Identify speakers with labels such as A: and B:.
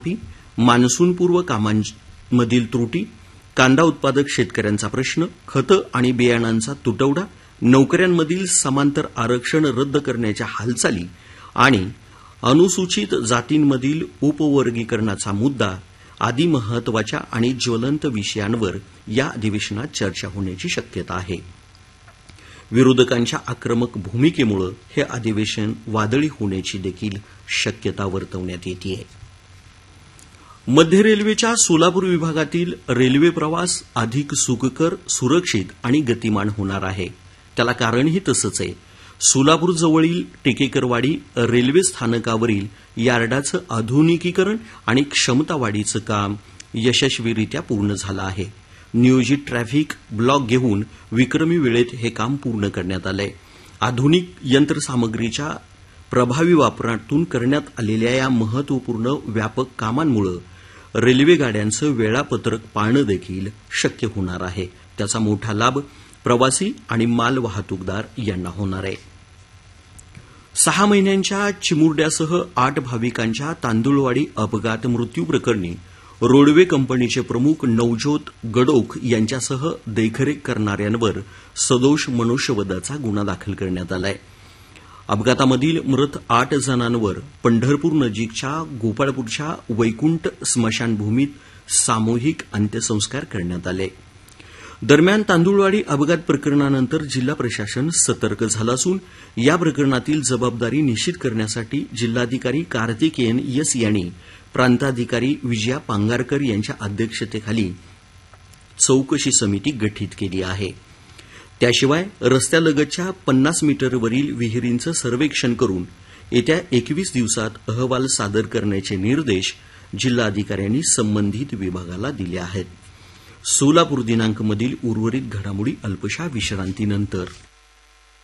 A: मान्सूनपूर्व कामांमधील त्रुटी, कांदा उत्पादक शेतकऱ्यांचा प्रश्न, खतं आणि बियाणांचा तुटवडा, नोकऱ्यांमधील समांतर आरक्षण रद्द करण्याच्या हालचाली आणि अनुसूचित जातींमधील उपवर्गीकरणाचा मुद्दा आदी महत्वाच्या आणि ज्वलंत विषयांवर या अधिवेशनात चर्चा होण्याची शक्यता आहे. विरोधकांच्या आक्रमक भूमिकेमुळे हे अधिवेशन वादळी होण्याची देखील शक्यता वर्तवण्यात येते. मध्य रेल्वेच्या सोलापूर विभागातील रेल्वे प्रवास अधिक सुखकर, सुरक्षित आणि गतिमान होणार आहे. त्याला कारणही तसंच आहे. सोलापूर जवळील टेकेकरवाडी रेल्वे स्थानकावरील यार्डाचं आधुनिकीकरण आणि क्षमता वाढीचं काम यशस्वीरित्या पूर्ण झालं आहे. नियोजित ट्रॅफिक ब्लॉक घेऊन विक्रमी वेळेत हे काम पूर्ण करण्यात आलंय. आधुनिक यंत्रसामग्रीच्या प्रभावी वापरातून करण्यात आलेल्या या महत्वपूर्ण व्यापक कामांमुळे रेल्वे गाड्यांचं वेळापत्रक पाळणं देखील शक्य होणार आहे. त्याचा मोठा लाभ प्रवासी आणि माल वाहतूकदार यांना होणार आहे. 6 महिन्यांच्या चिमुरड्यासह 8 भाविकांच्या तांदुळवाडी अपघात मृत्यू प्रकरणी रोडवे कंपनीचे प्रमुख नवज्योत गडोख यांच्यासह देखरेख करणाऱ्यांवर सदोष मनुष्यवधाचा गुन्हा दाखल करण्यात आलाय. अपघातामधील मृत 8 जणांवर पंढरपूर नजीकच्या गोपाळपूरच्या वैकुंठ स्मशानभूमीत सामूहिक अंत्यसंस्कार करण्यात आले. दरम्यान तांदुळवाडी अपघात प्रकरणानंतर जिल्हा प्रशासन सतर्क झालं असून या प्रकरणातील जबाबदारी निश्चित करण्यासाठी जिल्हाधिकारी कार्तिकेयन एस यांनी प्रांताधिकारी विजया पांगारकर यांच्या अध्यक्षतेखाली चौकशी समिती गठीत केली आहे. त्याशिवाय रस्त्यालगतच्या 50 मीटरवरील विहिरींचं सर्वेक्षण करून येत्या 21 दिवसात अहवाल सादर करण्याचे निर्देश जिल्हाधिकाऱ्यांनी संबंधित विभागाला दिले आहेत. सोलापूर दिनांकमधील उर्वरित घडामोडी अल्पशा विश्रांतीनंतर.